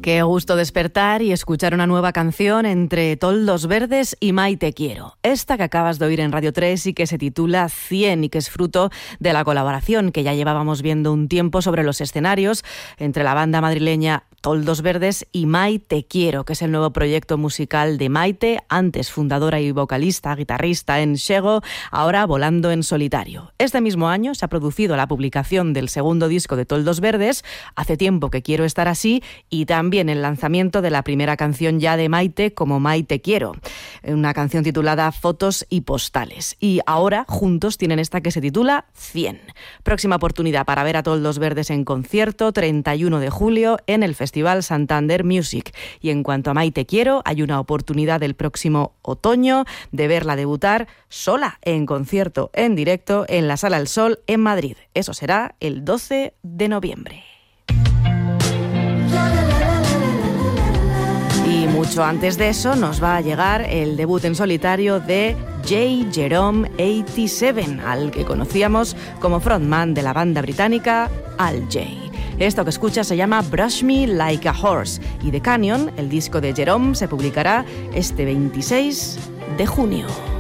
Qué gusto despertar y escuchar una nueva canción entre Toldos Verdes y Mai Te Quiero. Esta que acabas de oír en Radio 3 y que se titula 100 y que es fruto de la colaboración que ya llevábamos viendo un tiempo sobre los escenarios entre la banda madrileña Toldos Verdes y Mai Te Quiero, que es el nuevo proyecto musical de Maite, antes fundadora y vocalista, guitarrista en Xego, ahora volando en solitario. Este mismo año se ha producido la publicación del segundo disco de Toldos Verdes, Hace tiempo que quiero estar así, y también el lanzamiento de la primera canción ya de Maite como Mai Te Quiero, una canción titulada Fotos y Postales. Y ahora juntos tienen esta que se titula 100. Próxima oportunidad para ver a Toldos Verdes en concierto, 31 de julio en el Festival Santander Music. Y en cuanto a Mai Te Quiero, hay una oportunidad el próximo otoño de verla debutar sola en concierto en directo en la Sala El Sol en Madrid. Eso será el 12 de noviembre. Y mucho antes de eso nos va a llegar el debut en solitario de J. Jerome 87, al que conocíamos como frontman de la banda británica Al J. Esto que escuchas se llama Brush Me Like a Horse, y The Canyon, el disco de Jerome, se publicará este 26 de junio.